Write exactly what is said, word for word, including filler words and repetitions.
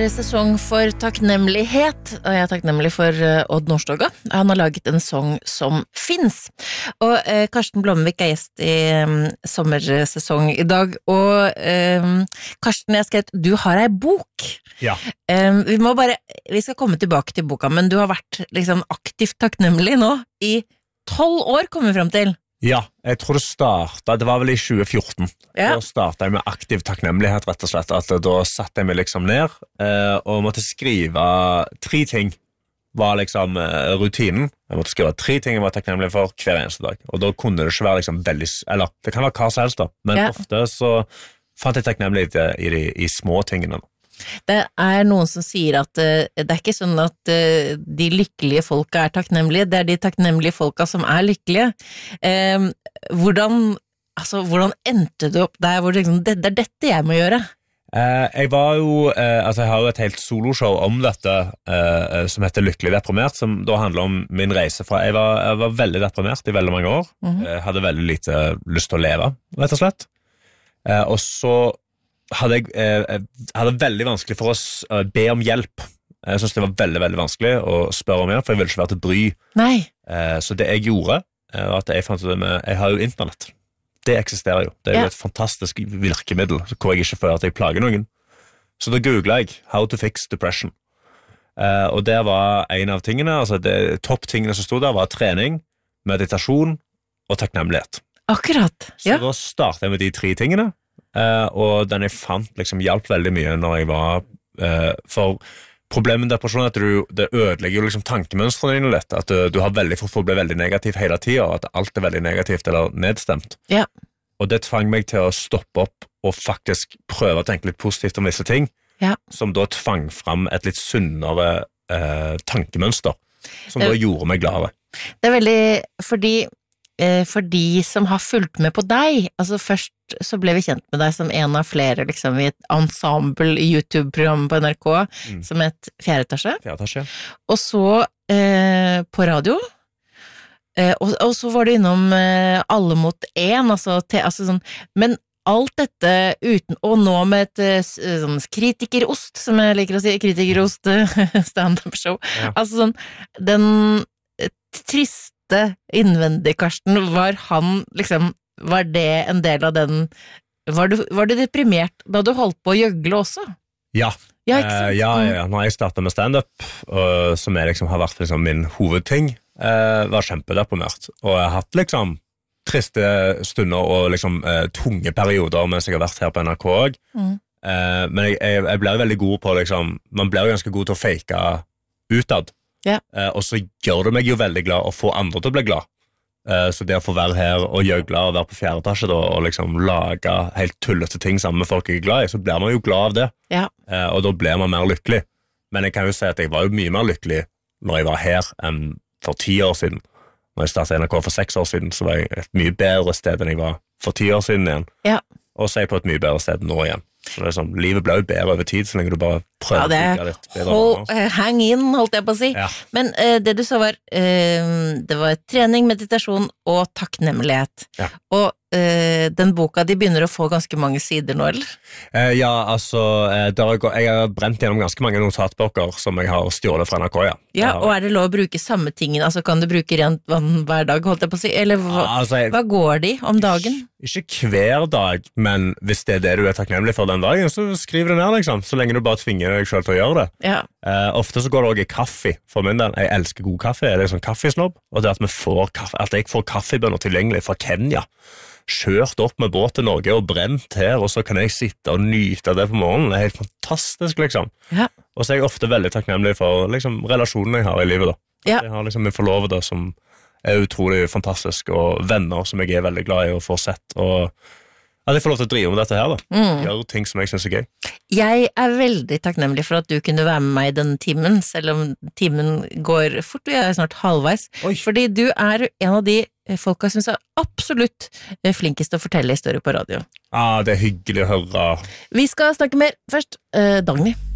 sesong for takknemlighet, og jeg er takknemlig for uh, Odd Nordstoga. Han har laget en sang som finnes. Og uh, Karsten Blomvik er gjest i um, sommersesong i dag, og um, Karsten, jeg skrev, du har ei bok. Ja. Um, vi må bare, vi skal komme tilbake til boka, men du har vært liksom aktivt takknemlig nå i tolv år, kommer vi frem til. Ja, jeg tror det startet, det var vel i tjue fjorten. Ja. Da startet jeg med aktiv takknemlighet, rett og slett. At da satte jeg meg liksom ned eh, og måtte skrive tre ting, var liksom eh, rutinen. Jeg måtte skrive tre ting jeg var takknemlig for hver eneste dag. Og da kunne det ikke være liksom veldig, eller det kan være hva som helst da, men Ja. ofte så fant jeg takknemlighet i, i, de, i små tingene. Det er noen som sier at uh, det er ikke sånn at uh, de lykkelige folka er takknemlige, det er de takknemlige folka som er lykkelige. Um, hvordan, altså, hvordan endte du opp der hvor liksom, det, det er dette jeg må gjøre? Eh, jeg var jo, eh, altså jeg har jo et helt soloshow om dette eh, som heter Lykkelig deprimert, som da handler om min reise fra, jeg var, jeg var veldig deprimert i veldig mange år, Mhm. eh, hadde veldig lite lyst til å leve, rett og slett. Eh, og så hadde jeg eh, hadde veldig vanskelig for å s- eh, be om hjelp. Jeg synes det var veldig, veldig vanskelig å spørre om hjelp, for jeg ville ikke være til bry. Nei. Eh, så det jeg gjorde, eh, var at jeg fant ut det med, jeg har jo internett. Det eksisterer jo. Det er jo Ja. et fantastisk virkemiddel, hvor jeg ikke føler at jeg plager noen. Så da googlet jeg How to fix depression. Eh, og det var en av tingene, altså det topptingene som stod der var trening, meditasjon og takknemlighet. Akkurat, Så ja. da startet jeg med de tre tingene, eh, og den jeg fant liksom hjalp veldig mye når jeg var, eh, for problemet med depresjon er at du, det ødelegger jo liksom tankemønstrene dine litt, at du, du har veldig fort for å bli veldig negativ hele tiden, og at alt er veldig negativt eller nedstemt. Ja. Og det tvang meg til å stoppe opp og faktisk prøve å tenke litt positivt om visse ting, Ja. som da tvang fram et litt sunnere eh, tankemønster, som Det- da gjorde meg gladere. Det er veldig, fordi eh, for de som har fulgt med på deg, altså først så ble vi kjent med deg som en av flere liksom i et ensemble i YouTube-programmet på N R K Mm. som het Fjerde etasje, Fjerde etasje. og så eh, på radio, eh, og, og så var du innom eh, Alle mot én, altså, te, altså sånn, men alt dette uten, og nå med et eh, s- sånn kritikerost, som jeg liker å si, kritikerost eh, stand-up show, Ja. altså sånn, den eh, triste innvendig, Karsten, var han liksom, var det en del av den, var du, var du deprimert da du holdt på å gjøgle også? Ja. Ja, ikke sant? Eh, ja, ja, ja. Når jeg startet med stand-up, og som jeg liksom har vært liksom min hovedting, eh, var kjempedeprimert. Og jeg har hatt liksom triste stunder og liksom eh, tunge perioder mens jeg har vært her på N R K også. Mm. Eh, men jeg, jeg, jeg blir veldig god på liksom, man blir jo ganske god til å fake utad. Ja. Eh, og så gjør det meg jo veldig glad å få andre til å bli glad. Eh, så det å få være her og gjøgle og være på fjerde etasje da, og liksom lage helt tullete ting sammen med folk jeg er glad i, så blir man jo glad av det. Ja. Eh, og da ble man mer lykkelig. Men jeg kan jo si at jeg var jo mye mer lykkelig når jeg var her enn for ti år siden. Når jeg startet N R K for seks år siden, så var jeg et mye bedre sted enn jeg var for ti år siden igjen. Ja. Og så er jeg på et mye bedre sted nå igjen. Så det er sånn, livet ble jo bedre over tid, så lenge du bare Ja, prøver det å er bygge litt bedre. hold, vaner. eh, hang in, holdt jeg på å si. Ja. Men eh, det du sa var, eh, det var trening, meditasjon og takknemlighet. Ja. Og eh, den boka, de begynner å få ganske mange sider nå, eller? Eh, ja, altså, eh, der har gå- jeg har brent gjennom ganske mange notatbøker som jeg har stjålet fra N R K, ja. Ja, Det har- og er det lov å bruke samme tingene? Altså, kan du bruke rent vann hver dag, holdt jeg på å si? Eller hva, Ja, altså, jeg, hva går de om dagen? Ikke hver dag, men hvis det er det du er takknemlig for den dagen, så skriv det ned, liksom. Så lenge du bare tvinger deg selv til å gjøre det. Ja, Eh, ofte så går det også i kaffe, for min del. Jeg elsker god kaffe, jeg er sånn kaffesnobb, og det at, vi får kaffe, at jeg får kaffebønner tilgjengelig fra Kenya, kjørt opp med båt til Norge og brent her, og så kan jeg sitte og nyte av det på morgenen. Det er helt fantastisk, liksom. ja, Og så er jeg ofte veldig takknemlig for liksom, relasjonen jeg har i livet, da. Ja. Jeg har liksom min forlovede som er utrolig fantastisk, og venner som jeg er veldig glad i å få sett, og at jeg får lov til å drive med dette her, da. Mm. Gjøre ting som jeg synes er gøy. Jeg er veldig takknemlig for at du kunne være med meg i denne timen, selv om timen går fort, og jeg er snart halvveis. Oi. Fordi du er en av de folka som er absolutt flinkest til å fortelle historier på radio. Ah, det er hyggelig å høre. Vi skal snakke mer. Først, eh, Dagny.